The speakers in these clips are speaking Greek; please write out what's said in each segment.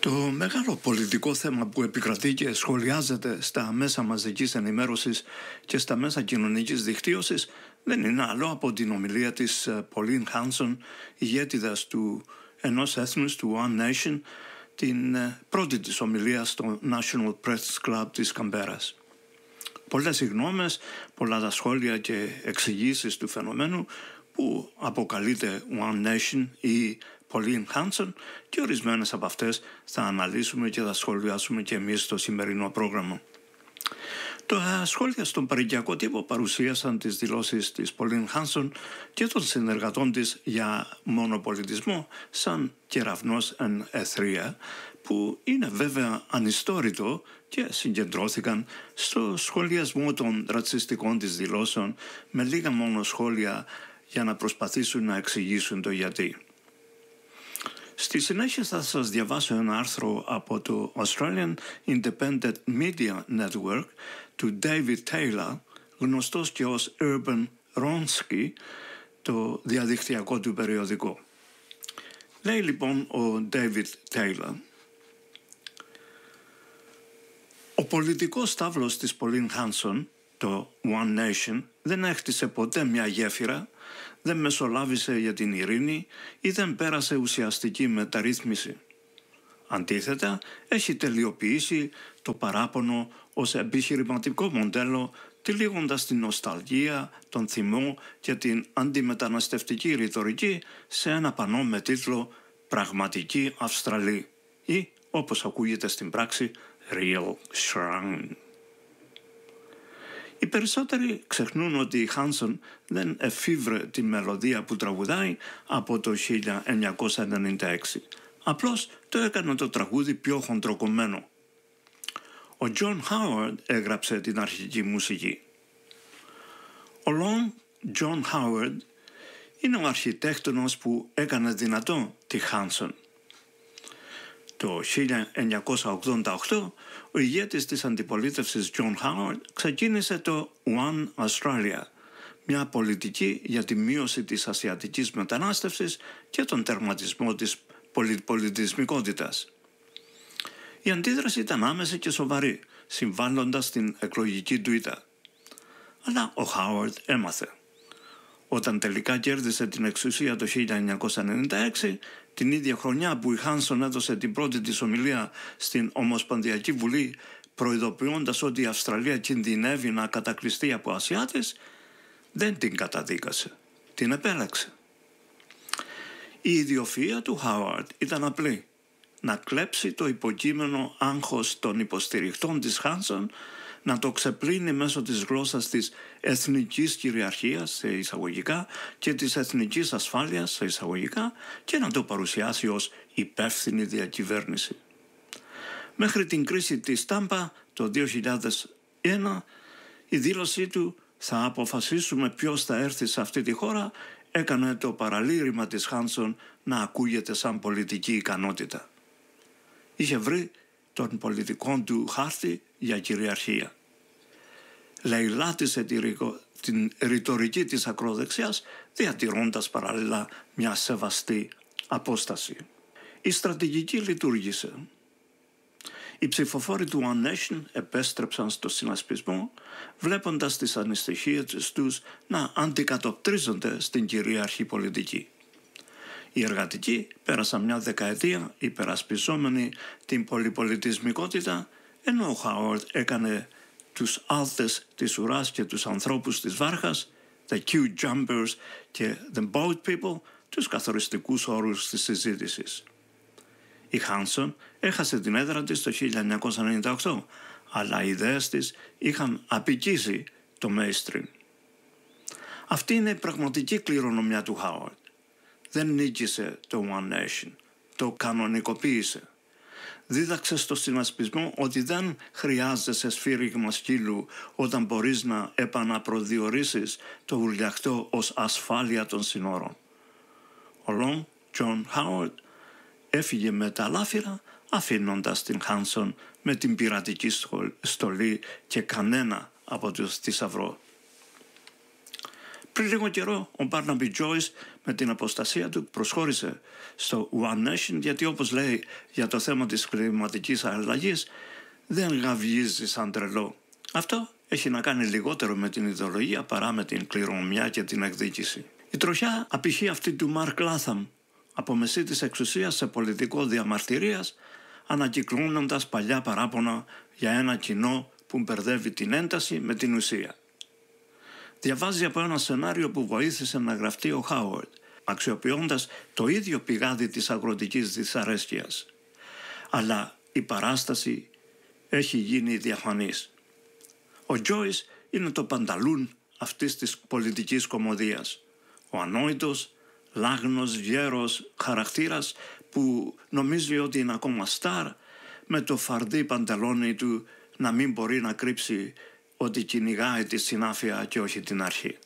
Το μεγάλο πολιτικό θέμα που επικρατεί και σχολιάζεται στα μέσα μαζικής ενημέρωσης και στα μέσα κοινωνικής δικτύωσης δεν είναι άλλο από την ομιλία της Pauline Hanson, ηγέτιδας του ενός έθνους, του One Nation, την πρώτη της ομιλία στο National Press Club της Καμπέρας. Πολλές οι γνώμες, πολλά τα σχόλια και εξηγήσεις του φαινομένου που αποκαλείται One Nation ή Pauline Hanson, και ορισμένες από αυτές θα αναλύσουμε και θα σχολιάσουμε και εμείς στο σημερινό πρόγραμμα. Τα σχόλια στον παροικιακό τύπο παρουσίασαν τις δηλώσεις της Pauline Hanson και των συνεργατών της για μονοπολιτισμό σαν κεραυνός εν αιθρία, που είναι βέβαια ανιστόρητο, και συγκεντρώθηκαν στο σχολιασμό των ρατσιστικών της δηλώσεων με λίγα μόνο σχόλια για να προσπαθήσουν να εξηγήσουν το γιατί. Στη συνέχεια θα σας διαβάσω ένα άρθρο από το Australian Independent Media Network του David Taylor, γνωστός και ως Urban Wronski, το διαδικτυακό του περιοδικό. Λέει λοιπόν ο David Taylor: ο πολιτικός στάβλος της Pauline Hanson, το One Nation, δεν έχτισε ποτέ μια γέφυρα, δεν μεσολάβησε για την ειρήνη ή δεν πέρασε ουσιαστική μεταρρύθμιση. Αντίθετα, έχει τελειοποιήσει το παράπονο ως επιχειρηματικό μοντέλο, τυλίγοντας την νοσταλγία, τον θυμό και την αντιμεταναστευτική ρητορική σε ένα πανό με τίτλο «Πραγματική Αυστραλή» ή, όπως ακούγεται στην πράξη, «Real Shrine». Οι περισσότεροι ξεχνούν ότι η Hanson δεν εφήβρε τη μελωδία που τραγουδάει από το 1996. Απλώς το έκανε το τραγούδι πιο χοντροκομμένο. Ο John Howard έγραψε την αρχική μουσική. Ο Long John Howard είναι ο αρχιτέκτονας που έκανε δυνατό τη Hanson. Το 1988, ο ηγέτης της αντιπολίτευσης John Howard ξεκίνησε το One Australia, μια πολιτική για τη μείωση της ασιατικής μετανάστευσης και τον τερματισμό της πολυπολιτισμικότητας. Η αντίδραση ήταν άμεση και σοβαρή, συμβάλλοντας στην εκλογική του ήττα. Αλλά ο Howard έμαθε. Όταν τελικά κέρδισε την εξουσία το 1996, την ίδια χρονιά που η Hanson έδωσε την πρώτη της ομιλία στην Ομοσπονδιακή Βουλή, προειδοποιώντας ότι η Αυστραλία κινδυνεύει να κατακλειστεί από Ασιάτες, δεν την καταδίκασε, την επέλεξε. Η ιδιοφυΐα του Howard ήταν απλή: να κλέψει το υποκείμενο άγχος των υποστηριχτών της Hanson, να το ξεπλύνει μέσω της γλώσσας της εθνικής κυριαρχίας, σε εισαγωγικά, και της εθνικής ασφάλειας, σε εισαγωγικά, και να το παρουσιάσει ως υπεύθυνη διακυβέρνηση. Μέχρι την κρίση της Τάμπα το 2001, η δήλωσή του «θα αποφασίσουμε ποιος θα έρθει σε αυτή τη χώρα» έκανε το παραλήρημα της Hanson να ακούγεται σαν πολιτική ικανότητα. Είχε βρει τον πολιτικό του χάρτη για κυριαρχία. Λαιλάτισε την ρητορική της ακροδεξιάς, διατηρώντας παράλληλα μια σεβαστή απόσταση. Η στρατηγική λειτουργήσε. Οι ψηφοφόροι του One Nation επέστρεψαν στο συνασπισμό, βλέποντας τις ανησυχίες τους να αντικατοπτρίζονται στην κυρίαρχη πολιτική. Οι εργατικοί πέρασαν μια δεκαετία υπερασπιζόμενοι την πολυπολιτισμικότητα, ενώ ο Howard έκανε τους άλτες της ουράς και τους ανθρώπους της βάρχας, the queue jumpers και the boat people, τους καθοριστικούς όρους της συζήτησης. Η Hanson έχασε την έδρα της το 1998, αλλά οι ιδέες της είχαν απικήσει το mainstream. Αυτή είναι η πραγματική κληρονομιά του Howard. Δεν νίκησε το One Nation, το κανονικοποίησε. Δίδαξε στο συνασπισμό ότι δεν χρειάζεσαι σφύριγμα σκύλου όταν μπορείς να επαναπροδιορίσεις το ουρλιαχτό ως ασφάλεια των συνόρων. Ο Long John Howard έφυγε με τα λάφυρα, αφήνοντας την Hanson με την πειρατική στολή και κανένα από το θησαυρό. Πριν λίγο καιρό, ο Barnaby Joyce με την αποστασία του προσχώρησε στο One Nation, γιατί όπως λέει για το θέμα της κλιματικής αλλαγής δεν γαβγίζει σαν τρελό. Αυτό έχει να κάνει λιγότερο με την ιδεολογία παρά με την κληρονομιά και την εκδίκηση. Η τροχιά απηχεί αυτή του Μαρκ Λάθαμ, από μεσή της εξουσίας σε πολιτικό διαμαρτυρίας, ανακυκλώνοντας παλιά παράπονα για ένα κοινό που μπερδεύει την ένταση με την ουσία. Διαβάζει από ένα σενάριο που βοήθησε να γραφτεί ο Χάουαρντ, αξιοποιώντας το ίδιο πηγάδι της αγροτικής δυσαρέσκειας. Αλλά η παράσταση έχει γίνει διαφανής. Ο Τζόις είναι το πανταλούν αυτής της πολιτικής κωμωδίας. Ο ανόητος, λάγνος, γέρος χαρακτήρας που νομίζει ότι είναι ακόμα στάρ, με το φαρδί παντελόνι του να μην μπορεί να κρύψει ότι κυνηγάει τη συνάφεια και όχι την αρχή.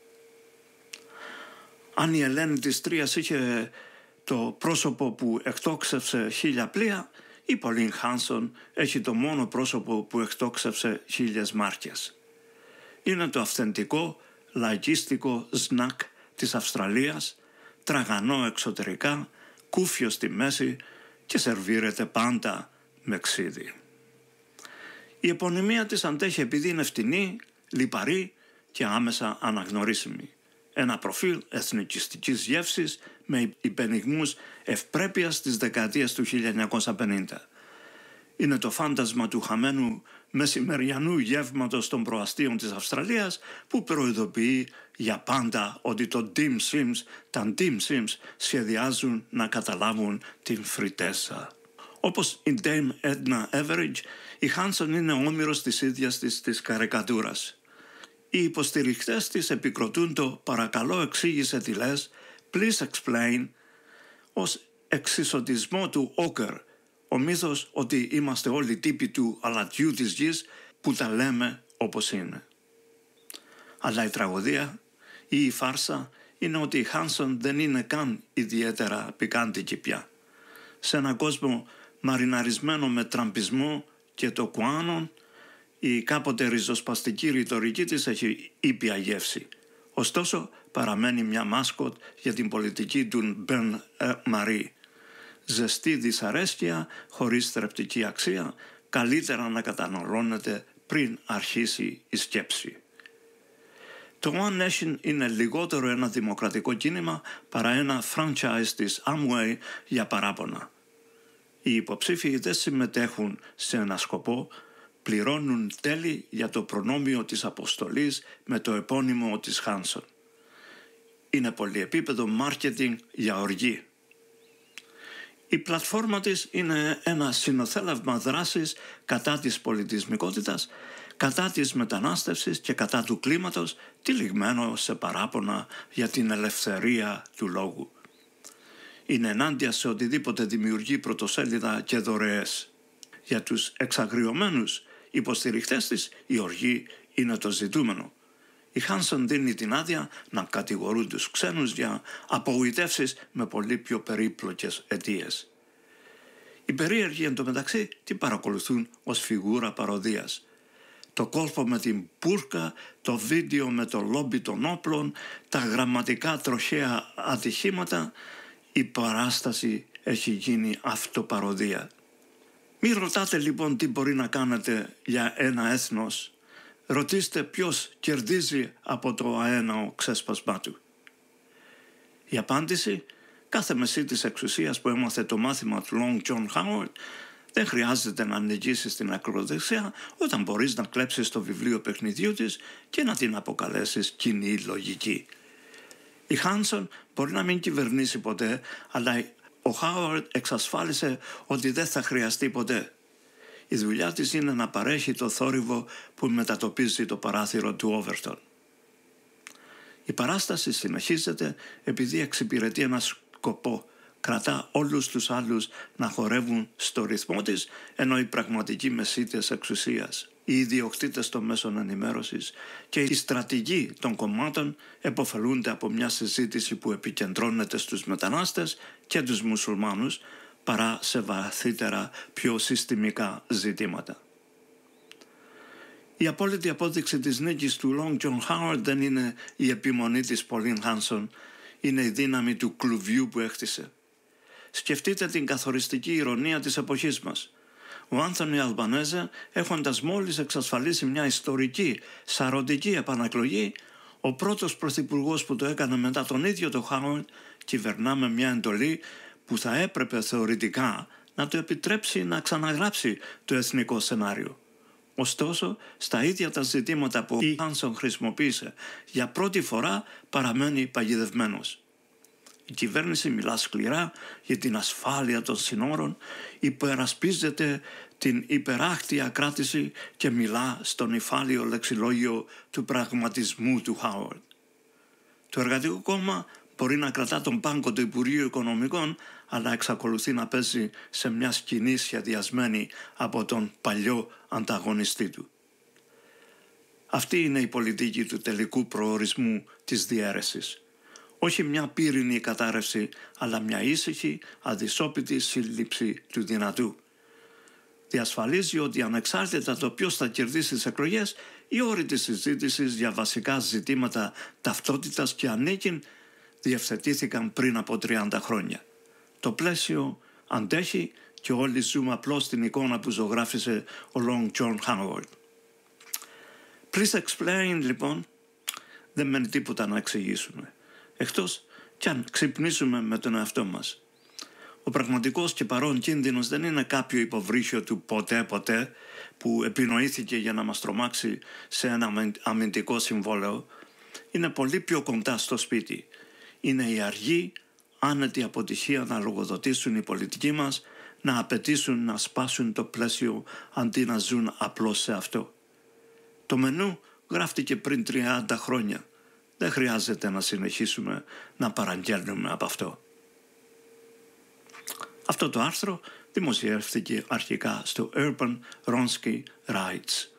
Αν η Ελένη της Τρίας είχε το πρόσωπο που εκτόξευσε 1000 πλοία, η Πολίν Χάνσον έχει το μόνο πρόσωπο που εκτόξευσε 1000 μάρκες. Είναι το αυθεντικό, λαϊκίστικο σνακ της Αυστραλίας, τραγανό εξωτερικά, κούφιο στη μέση και σερβίρεται πάντα με ξύδι. Η επωνυμία της αντέχει επειδή είναι φτηνή, λιπαρή και άμεσα αναγνωρίσιμη. Ένα προφίλ εθνικιστικής γεύσης με υπενιγμούς ευπρέπειας της δεκαετίας του 1950. Είναι το φάντασμα του χαμένου μεσημεριανού γεύματος των προαστίων της Αυστραλίας που προειδοποιεί για πάντα ότι τα Dim Sims σχεδιάζουν να καταλάβουν την φριτέσα. Όπως η Dame Edna Everage, η Χάνσον είναι όμηρος της ίδιας της καρικατούρας. Οι υποστηριχτές της επικροτούν το «παρακαλώ εξήγησε τι λες», «please explain», ως εξισωτισμό του όκερ, ο μύθος ότι είμαστε όλοι τύποι του αλατιού της γης που τα λέμε όπως είναι. Αλλά η τραγωδία ή η φάρσα είναι ότι η Χάνσον δεν είναι καν ιδιαίτερα πικάντικη πια. Σε έναν κόσμο μαριναρισμένο με τραμπισμό και το κουάνον, η κάποτε ριζοσπαστική ρητορική της έχει ήπια γεύση. Ωστόσο παραμένει μια μάσκοτ για την πολιτική του Μπεν Μαρί. Ζεστή δυσαρέσκεια χωρίς θρεπτική αξία, καλύτερα να καταναλώνεται πριν αρχίσει η σκέψη. Το One Nation είναι λιγότερο ένα δημοκρατικό κίνημα παρά ένα franchise της Amway για παράπονα. Οι υποψήφοι δεν συμμετέχουν σε ένα σκοπό, πληρώνουν τέλη για το προνόμιο της αποστολής με το επώνυμο της Χάνσον. Είναι πολυεπίπεδο μάρκετινγκ για οργή. Η πλατφόρμα της είναι ένα συνοθέλευμα δράσης κατά της πολιτισμικότητας, κατά της μετανάστευσης και κατά του κλίματος, τυλιγμένο σε παράπονα για την ελευθερία του λόγου. Είναι ενάντια σε οτιδήποτε δημιουργεί πρωτοσέλιδα και δωρεές. Για τους εξαγριωμένους υποστηριχτές της, η οργή είναι το ζητούμενο. Η Χάνσον δίνει την άδεια να κατηγορούν τους ξένους για απογοητεύσεις με πολύ πιο περίπλοκες αιτίες. Οι περίεργοι εντωμεταξύ την παρακολουθούν ως φιγούρα παροδίας. Το κόλπο με την πούρκα, το βίντεο με το λόμπι των όπλων, τα γραμματικά τροχαία ατυχήματα, η παράσταση έχει γίνει αυτοπαροδία. Μη ρωτάτε λοιπόν τι μπορεί να κάνετε για ένα έθνος. Ρωτήστε ποιος κερδίζει από το αέναο ξέσπασμά του. Η απάντηση, κάθε μεσή της εξουσίας που έμαθε το μάθημα του Long John Howard, δεν χρειάζεται να νικήσεις την ακροδεξιά όταν μπορείς να κλέψεις το βιβλίο παιχνιδιού της και να την αποκαλέσεις κοινή λογική. Η Χάνσον μπορεί να μην κυβερνήσει ποτέ, αλλά ο Χάουαρντ εξασφάλισε ότι δεν θα χρειαστεί ποτέ. Η δουλειά της είναι να παρέχει το θόρυβο που μετατοπίζει το παράθυρο του Όβερτον. Η παράσταση συνεχίζεται επειδή εξυπηρετεί ένα σκοπό. Κρατά όλους τους άλλους να χορεύουν στο ρυθμό της, ενώ οι πραγματικοί μεσίτες εξουσίας, οι ιδιοκτήτες των μέσων ενημέρωσης και οι στρατηγοί των κομμάτων επωφελούνται από μια συζήτηση που επικεντρώνεται στους μετανάστες και τους μουσουλμάνους παρά σε βαθύτερα πιο συστημικά ζητήματα. Η απόλυτη απόδειξη της νίκης του Long John Howard δεν είναι η επιμονή της Pauline Hanson, είναι η δύναμη του κλουβιού που έχτισε. Σκεφτείτε την καθοριστική ηρωνία της εποχής μας. Ο Άνθονι Αλμπανέζε, έχοντας μόλις εξασφαλίσει μια ιστορική, σαρωτική επανακλογή, ο πρώτος πρωθυπουργός που το έκανε μετά τον ίδιο το Χάουαρντ, κυβερνά με μια εντολή που θα έπρεπε θεωρητικά να το επιτρέψει να ξαναγράψει το εθνικό σενάριο. Ωστόσο, στα ίδια τα ζητήματα που ο Χάνσον χρησιμοποίησε για πρώτη φορά παραμένει παγιδευμένος. Η κυβέρνηση μιλά σκληρά για την ασφάλεια των συνόρων, υπερασπίζεται την υπεράχτια κράτηση και μιλά στο νυφάλιο λεξιλόγιο του πραγματισμού του Χάουαρντ. Το Εργατικό Κόμμα μπορεί να κρατά τον πάγκο του Υπουργείου Οικονομικών, αλλά εξακολουθεί να παίζει σε μια σκηνή σχεδιασμένη από τον παλιό ανταγωνιστή του. Αυτή είναι η πολιτική του τελικού προορισμού της διαίρεσης. Όχι μια πύρινη κατάρρευση, αλλά μια ήσυχη, αδυσόπιτη σύλληψη του δυνατού. Διασφαλίζει ότι ανεξάρτητα το ποιος θα κερδίσει τις εκλογές, οι όροι της συζήτησης για βασικά ζητήματα ταυτότητας και ανήκειν διευθετήθηκαν πριν από 30 χρόνια. Το πλαίσιο αντέχει και όλοι ζούμε απλώς την εικόνα που ζωγράφισε ο Long John Howard. Please explain, λοιπόν, δεν μένει τίποτα να εξηγήσουμε. Εκτός κι αν ξυπνήσουμε με τον εαυτό μας. Ο πραγματικός και παρόν κίνδυνος δεν είναι κάποιο υποβρύχιο του ποτέ που επινοήθηκε για να μας τρομάξει σε ένα αμυντικό συμβόλαιο. Είναι πολύ πιο κοντά στο σπίτι. Είναι η αργή, άνετη αποτυχία να λογοδοτήσουν οι πολιτικοί μας, να απαιτήσουν να σπάσουν το πλαίσιο αντί να ζουν απλώς σε αυτό. Το μενού γράφτηκε πριν 30 χρόνια. Δεν χρειάζεται να συνεχίσουμε να παραγγέλνουμε από αυτό. Αυτό το άρθρο δημοσιεύτηκε αρχικά στο Urban Ronsky Rights.